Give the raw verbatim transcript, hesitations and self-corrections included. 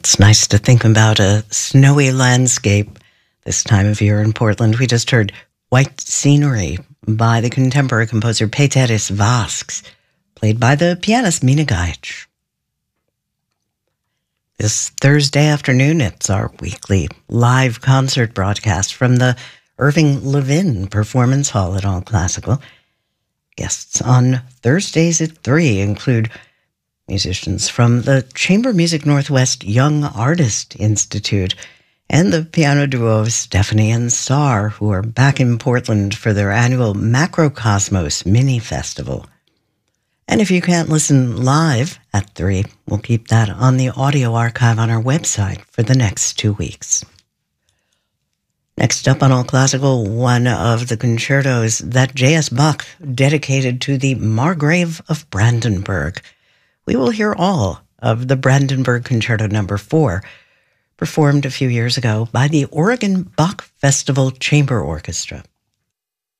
It's nice to think about a snowy landscape this time of year in Portland. We just heard White Scenery by the contemporary composer Péteris Vasks, played by the pianist Mina Gaich. This Thursday afternoon, it's our weekly live concert broadcast from the Irving Levin Performance Hall at All Classical. Guests on Thursdays at three include musicians from the Chamber Music Northwest Young Artist Institute and the piano duo of Stephanie and Sar, who are back in Portland for their annual Macrocosmos Mini Festival. And if you can't listen live at three, we'll keep that on the audio archive on our website for the next two weeks. Next up on All Classical, one of the concertos that J S. Bach dedicated to the Margrave of Brandenburg. We will hear all of the Brandenburg Concerto Number four, performed a few years ago by the Oregon Bach Festival Chamber Orchestra.